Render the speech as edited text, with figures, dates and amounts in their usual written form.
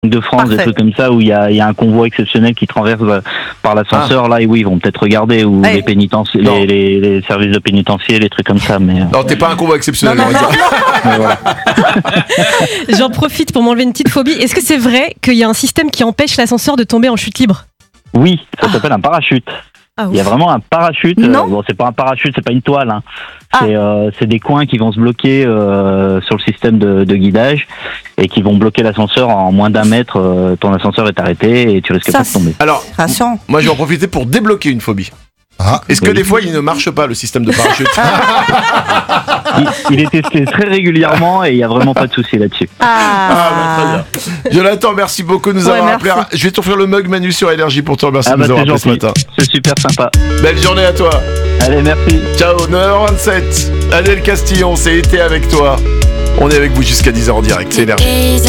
de France, Parfait. des trucs comme ça où il y a un convoi exceptionnel qui traverse par l'ascenseur, là, et oui, ils vont peut-être regarder, ou Ouais. les pénitenciers, Non. les services de pénitencier, les trucs comme ça, mais... Non, t'es pas un convoi exceptionnel, Non, on va non, dire. mais voilà. J'en profite pour m'enlever une petite phobie. Est-ce que c'est vrai qu'il y a un système qui empêche l'ascenseur de tomber en chute libre? Oui, ça s'appelle un parachute. Ah, Il y a vraiment un parachute. Non. Bon, c'est pas un parachute, c'est pas une toile. Hein. Ah. C'est des coins qui vont se bloquer sur le système de guidage et qui vont bloquer l'ascenseur en moins d'un mètre. Ton ascenseur est arrêté et tu risques Ça, pas de tomber. Alors, rassurant. moi, je vais en profiter pour débloquer une phobie. Ah, Est-ce que Oui. des fois, il ne marche pas, le système de parachute? Il est testé très régulièrement et il y a vraiment pas de souci là-dessus. Bah, très bien. Jonathan, merci beaucoup de nous Ouais, avoir merci. appelé. Je vais t'offrir le mug Manu sur Énergie pour te remercier Ah de bah nous avoir c'est appelé ce gentil, matin. c'est super sympa. Belle journée à toi. Allez, merci. Ciao, 9h27. Adèle Castillon, c'est été avec toi. On est avec vous jusqu'à 10h en direct, c'est Énergie.